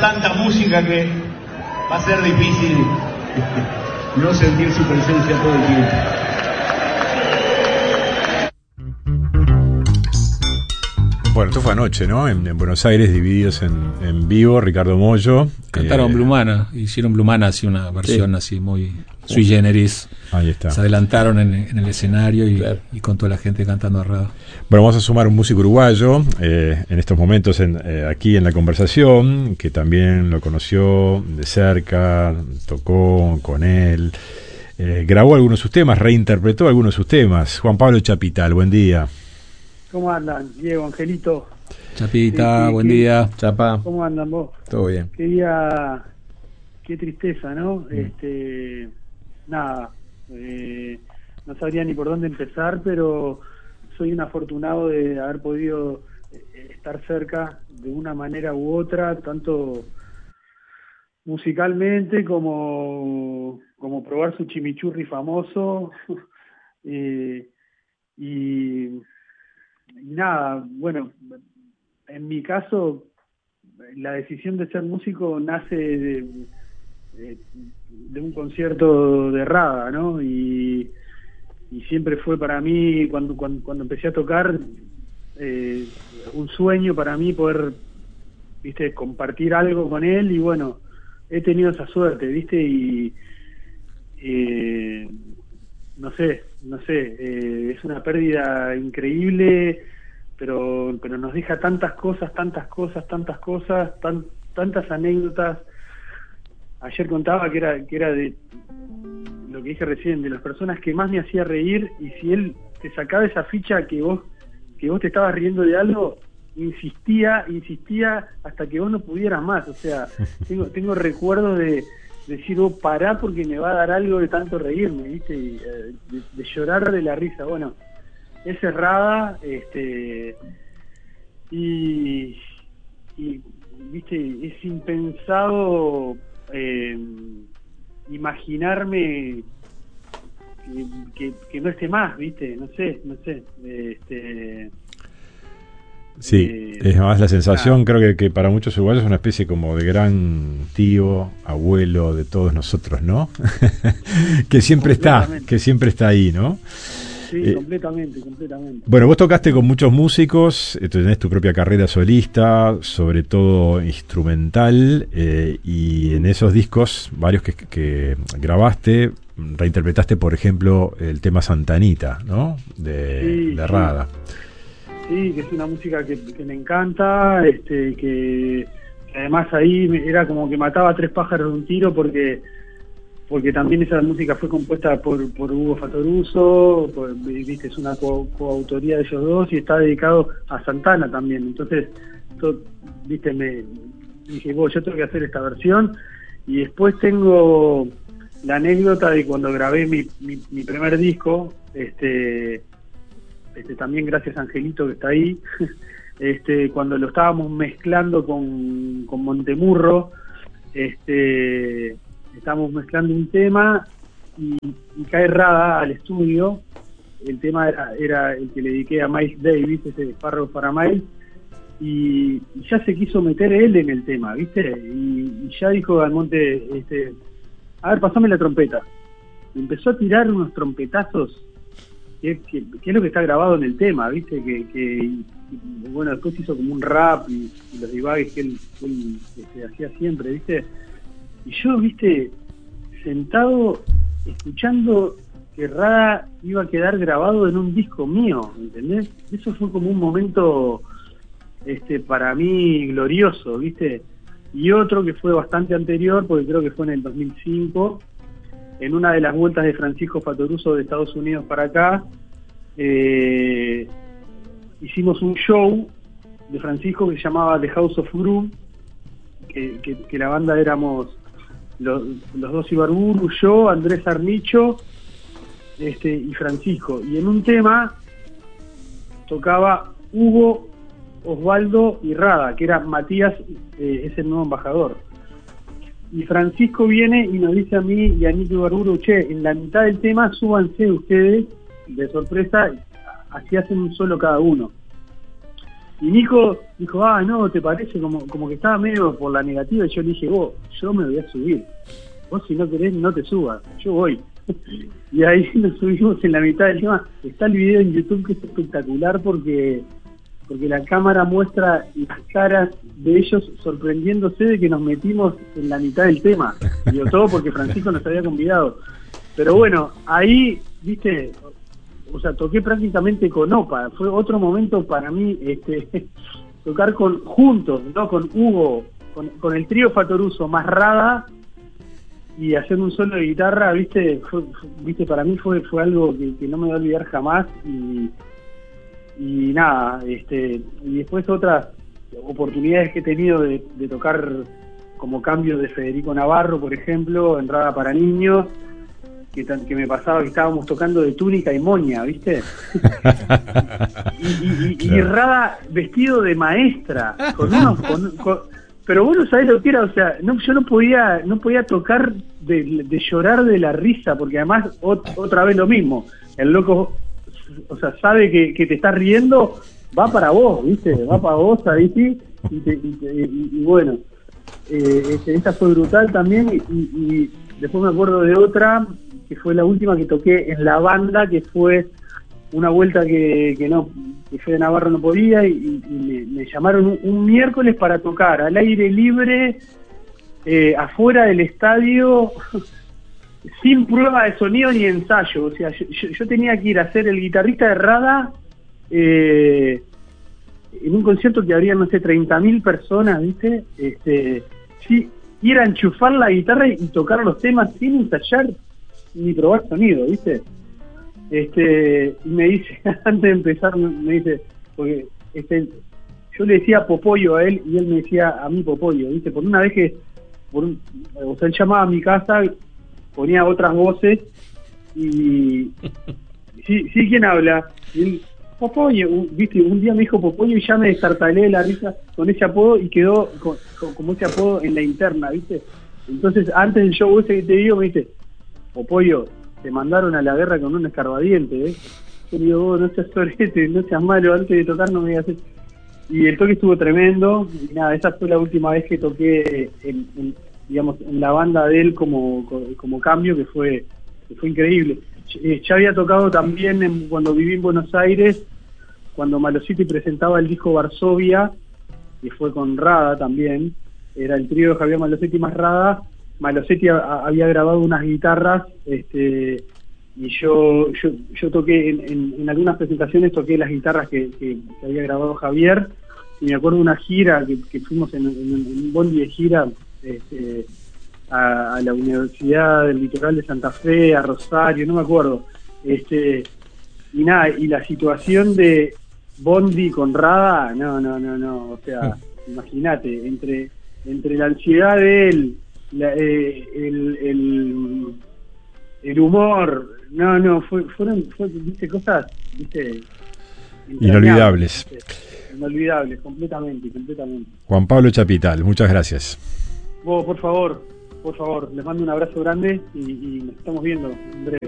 tanta música que va a ser difícil no sentir su presencia todo el tiempo. Bueno, esto fue anoche, ¿no? En Buenos Aires, divididos en vivo, Ricardo Mollo. Cantaron Blumana, hicieron Blumana así una versión así muy sui generis. Ahí está. Se adelantaron en el escenario y con toda la gente cantando arrado. Bueno, vamos a sumar un músico uruguayo en estos momentos aquí en la conversación, que también lo conoció de cerca, tocó con él, grabó algunos de sus temas, reinterpretó algunos de sus temas. Juan Pablo Chapital, buen día. ¿Cómo andan, Diego, Angelito? Chapita, buen día. Chapa. ¿Cómo andan vos? Todo bien. Qué tristeza, ¿no? Nada, no sabría ni por dónde empezar, pero soy un afortunado de haber podido estar cerca de una manera u otra, tanto musicalmente como probar su chimichurri famoso. Y nada, bueno, en mi caso la decisión de ser músico nace de un concierto de Rada, ¿no? Y siempre fue para mí, cuando empecé a tocar, un sueño para mí poder, viste, compartir algo con él, y bueno, he tenido esa suerte, viste, y no sé, es una pérdida increíble, pero nos deja tantas cosas, tantas anécdotas. Ayer contaba que era de lo que dije recién, de las personas que más me hacía reír, y si él te sacaba esa ficha que vos te estabas riendo de algo, insistía hasta que vos no pudieras más. O sea, tengo recuerdos de decir, pará porque me va a dar algo de tanto reírme, ¿viste? Y, de llorar de la risa. Bueno, es cerrada, y viste, es impensado imaginarme que no esté más, viste, no sé. Sí, es más la sensación, creo que para muchos uruguayos es una especie como de gran tío, abuelo de todos nosotros, ¿no? que siempre está ahí, ¿no? Sí, completamente. Bueno, vos tocaste con muchos músicos, tenés tu propia carrera solista, sobre todo instrumental, y en esos discos, varios que grabaste, reinterpretaste, por ejemplo, el tema Santanita, ¿no? De Rada. Sí, que es una música que me encanta, que además ahí era como que mataba a tres pájaros de un tiro, porque también esa música fue compuesta por Hugo Fattoruso, viste, es una coautoría de ellos dos, y está dedicado a Santana también. Entonces, viste, me dije, yo tengo que hacer esta versión. Y después tengo la anécdota de cuando grabé mi primer disco, también gracias a Angelito que está ahí, cuando lo estábamos mezclando con Montemurro, estábamos mezclando un tema y cae Rada al estudio. El tema era el que le dediqué a Miles Davis, ese párrafo para Miles, y ya se quiso meter él en el tema, ¿viste? Y ya dijo Almonte, a ver, pasame la trompeta. Empezó a tirar unos trompetazos, que es lo que está grabado en el tema, ¿viste? Bueno, después hizo como un rap y los divagues que él hacía siempre, ¿viste? Y yo, viste, sentado escuchando que Rada iba a quedar grabado en un disco mío, ¿entendés? Eso fue como un momento para mí glorioso, ¿viste? Y otro que fue bastante anterior, porque creo que fue en el 2005, en una de las vueltas de Francisco Fattoruso de Estados Unidos para acá, hicimos un show de Francisco que se llamaba The House of Groove, que la banda éramos los dos Ibarburu, yo, Andrés Arnicho, y Francisco, y en un tema tocaba Hugo, Osvaldo y Rada, que era Matías, es el nuevo embajador, y Francisco viene y nos dice a mí y a Nico Ibarburu, en la mitad del tema súbanse ustedes de sorpresa, así hacen un solo cada uno. Y Nico dijo, no, ¿te parece? Como que estaba medio por la negativa, y yo le dije, yo me voy a subir. Vos si no querés, no te subas, yo voy. Y ahí nos subimos en la mitad del tema. Está el video en YouTube que es espectacular porque la cámara muestra las caras de ellos sorprendiéndose de que nos metimos en la mitad del tema. Digo, todo porque Francisco nos había convidado. Pero bueno, ahí, viste, o sea, toqué prácticamente con Opa. Fue otro momento para mí, tocar juntos, ¿no? Con Hugo, con el trío Fatoruso más Rada, y hacer un solo de guitarra, viste, para mí fue algo que no me voy a olvidar jamás. Y nada, y después otras oportunidades que he tenido de tocar como cambio de Federico Navarro, por ejemplo, en Rada para Niños, que me pasaba que estábamos tocando de túnica y moña, ¿viste? y Rada vestido de maestra, pero vos no sabés lo que era, o sea, yo no podía tocar de llorar de la risa, porque además otra vez lo mismo, el loco, o sea, sabe que te estás riendo, va para vos, ¿viste? Va para vos, ahí sí, y bueno, esta fue brutal también, y después me acuerdo de otra, que fue la última que toqué en la banda, que fue una vuelta que Fede Navarro no podía, y me llamaron un miércoles para tocar al aire libre, afuera del estadio, sin prueba de sonido ni ensayo. O sea, yo tenía que ir a ser el guitarrista de Rada en un concierto que habría, no sé, 30.000 personas, ¿viste? Sí, ir a enchufar la guitarra y tocar los temas sin ensayar ni probar sonido, ¿viste? Y me dice, antes de empezar, me dice, porque yo le decía Popollo a él y él me decía a mí Popollo, ¿viste? Por una vez que, o sea, él llamaba a mi casa, ponía otras voces y sí, ¿quién habla? Y él, Popollo, ¿viste? Un día me dijo Popollo y ya me destartalé de la risa con ese apodo y quedó como ese apodo en la interna, ¿viste? Entonces, antes del show ese que te digo, me dice, Popollo, te mandaron a la guerra con un escarbadiente, ¿eh? Yo le digo, no seas sorete, no seas malo, antes de tocar no me digas eso. Y el toque estuvo tremendo, y nada, esa fue la última vez que toqué digamos, en la banda de él como cambio, que fue increíble. Ya había tocado también cuando viví en Buenos Aires, cuando Malositi presentaba el disco Varsovia, que fue con Rada también, era el trío de Javier Malosetti más Rada. Malosetti había grabado unas guitarras, y yo toqué en algunas presentaciones, toqué las guitarras que había grabado Javier, y me acuerdo de una gira que fuimos en un bondi de gira a la Universidad del Litoral de Santa Fe, a Rosario, no me acuerdo, y nada, y la situación de bondi con Rada, no, o sea, imagínate, entre la ansiedad de él, el humor, fueron viste, cosas, viste, inolvidables, ¿viste? Inolvidables, completamente. Juan Pablo Chapital, muchas gracias. Vos, por favor, les mando un abrazo grande y nos estamos viendo en breve.